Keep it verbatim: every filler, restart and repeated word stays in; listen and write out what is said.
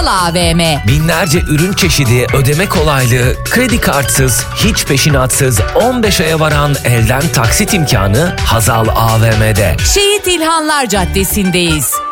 Hazal A V M. Binlerce ürün çeşidi, ödeme kolaylığı, kredi kartsız, hiç peşinatsız on beş aya varan elden taksit imkanı Hazal A V M'de. Şehit İlhanlar Caddesi'ndeyiz.